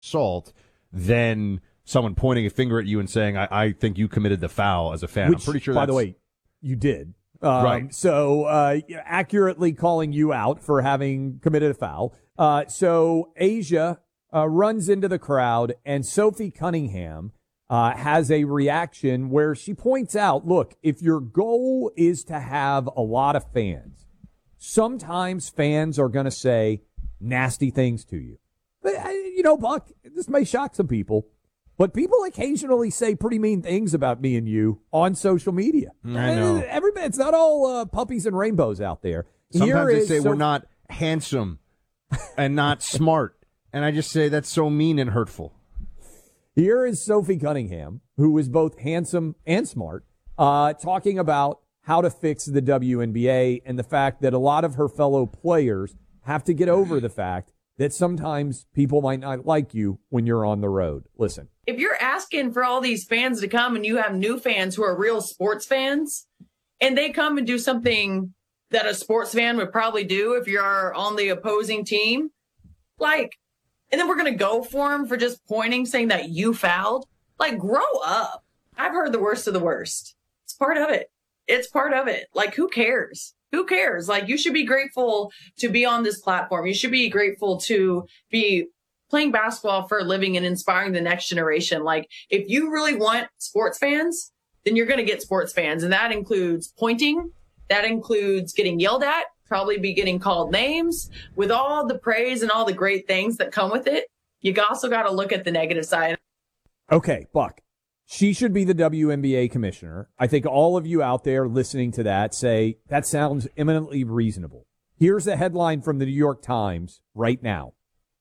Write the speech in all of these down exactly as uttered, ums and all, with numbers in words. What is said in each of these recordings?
assault than someone pointing a finger at you and saying, I, I think you committed the foul as a fan. Which, I'm pretty sure by that's... the way, you did. Um, right. So uh, accurately calling you out for having committed a foul. Uh, so Asia uh, runs into the crowd, and Sophie Cunningham uh, has a reaction where she points out, look, if your goal is to have a lot of fans, sometimes fans are going to say nasty things to you. But, you know, Buck, this may shock some people, but people occasionally say pretty mean things about me and you on social media. I know. Everybody, it's not all uh, puppies and rainbows out there. Sometimes Here they is say so- we're not handsome and not smart. And I just say that's so mean and hurtful. Here is Sophie Cunningham, who is both handsome and smart, uh, talking about how to fix the W N B A and the fact that a lot of her fellow players have to get over the fact that sometimes people might not like you when you're on the road. Listen. If you're asking for all these fans to come and you have new fans who are real sports fans and they come and do something that a sports fan would probably do if you're on the opposing team, like, and then we're going to go for them for just pointing, saying that you fouled, like, grow up. I've heard the worst of the worst. It's part of it. It's part of it. Like, who cares? Who cares? Like, you should be grateful to be on this platform. You should be grateful to be playing basketball for a living and inspiring the next generation. Like, if you really want sports fans, then you're going to get sports fans. And that includes pointing. That includes getting yelled at, probably be getting called names. With all the praise and all the great things that come with it, you also got to look at the negative side. Okay, Buck. She should be the W N B A commissioner. I think all of you out there listening to that say that sounds eminently reasonable. Here's a headline from the New York Times right now.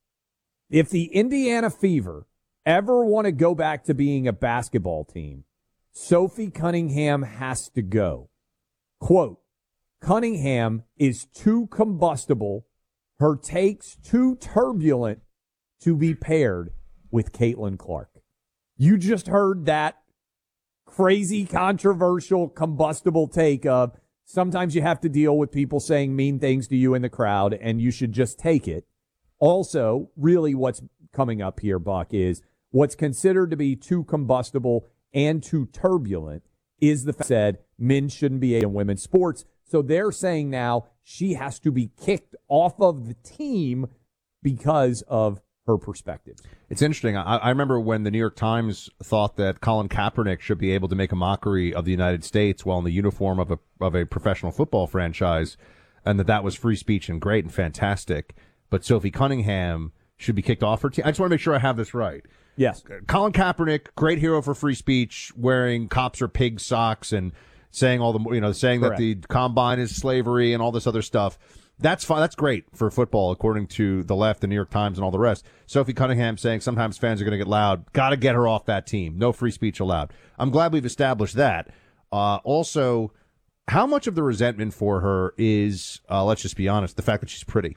If the Indiana Fever ever want to go back to being a basketball team, Sophie Cunningham has to go. Quote, Cunningham is too combustible, her takes too turbulent to be paired with Caitlin Clark. You just heard that crazy, controversial, combustible take of sometimes you have to deal with people saying mean things to you in the crowd, and you should just take it. Also, really what's coming up here, Buck, is what's considered to be too combustible and too turbulent is the fact that men shouldn't be in women's sports. So they're saying now she has to be kicked off of the team because of her perspective. It's interesting. I, I remember when the New York Times thought that Colin Kaepernick should be able to make a mockery of the United States while in the uniform of a of a professional football franchise, and that that was free speech and great and fantastic. But Sophie Cunningham should be kicked off her team. I just want to make sure I have this right. Yes. Colin Kaepernick, great hero for free speech, wearing cops are pig socks and saying all the you know saying Correct. that the combine is slavery and all this other stuff. That's fine. That's great for football, according to the left, the New York Times, and all the rest. Sophie Cunningham saying sometimes fans are going to get loud. Got to get her off that team. No free speech allowed. I'm glad we've established that. Uh, also, how much of the resentment for her is, uh, let's just be honest, the fact that she's pretty.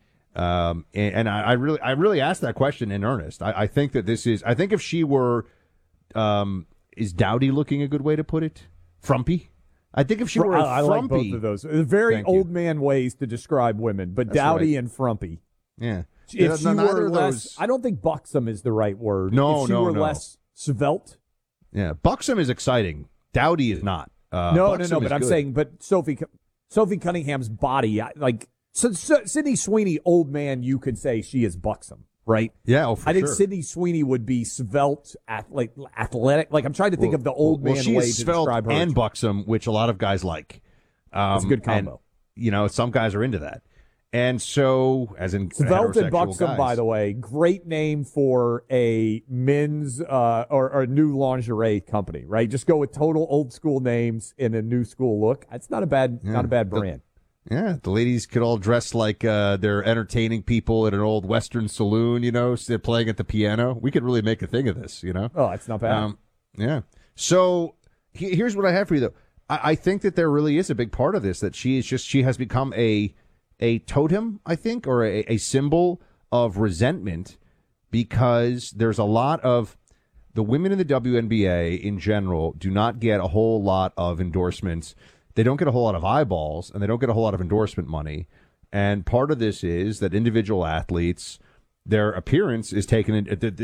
Um, and, and I, I really, I really asked that question in earnest. I, I think that this is. I think if she were, um, is dowdy looking a good way to put it? Frumpy. I think if she were a I, I like frumpy, both of those. They're very Thank old you. man ways to describe women, but That's dowdy right. and frumpy. yeah. If she Neither were of less, those- I don't think buxom is the right word. No, if she no, were no. less svelte. Yeah, buxom is exciting. Dowdy is not. Uh, no, no, buxom no. is But I'm good. saying, but Sophie, Sophie Cunningham's body, I- like so, so, Sydney Sweeney, old man, you could say she is buxom, right? Yeah, oh, for I think sure. Sydney Sweeney would be svelte, athletic, athletic. Like I'm trying to think Well- of the old well, man she way is to svelte describe her. and buxom, which a lot of guys like. Um, That's a good combo. And, you know, some guys are into that. And so, as in Svelte and heterosexual buxom, guys. by the way, great name for a men's uh, or, or a new lingerie company, right? Just go with total old school names in a new school look. It's not a bad, Yeah. not a bad The- brand. Yeah, the ladies could all dress like uh, they're entertaining people at an old Western saloon, you know, they're playing at the piano. We could really make a thing of this, you know? Oh, it's not bad. Um, yeah. So he, here's what I have for you, though. I, I think that there really is a big part of this, that she is just, she has become a a totem, I think, or a, a symbol of resentment, because there's a lot of the women in the W N B A in general do not get a whole lot of endorsements. They don't get a whole lot of eyeballs, and they don't get a whole lot of endorsement money. And part of this is that individual athletes their appearance is taken in,